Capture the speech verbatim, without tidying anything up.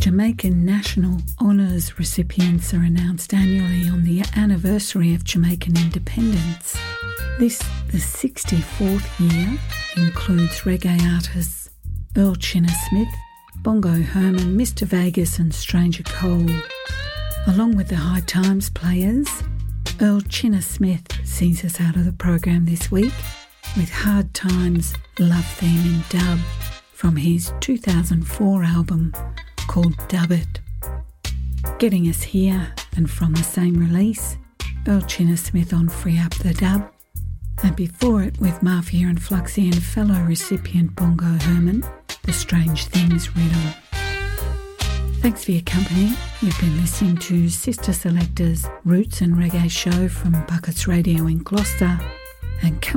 Jamaican National Honours recipients are announced annually on the anniversary of Jamaican independence. This, the sixty-fourth year, includes reggae artists Earl Chinner Smith, Bongo Herman, Mister Vegas and Stranger Cole. Along with the High Times players, Earl Chinner Smith sees us out of the program this week with Hard Times Love Theme in dub from his two thousand four album called Dub It. Getting us here and from the same release, Earl Chinner Smith on Free Up the Dub, and before it with Mafia and Fluxy and fellow recipient Bongo Herman, The Strange Things Riddle. Thanks for your company. You've been listening to Sister Selector's Roots and Reggae show from Buckets Radio in Gloucester, and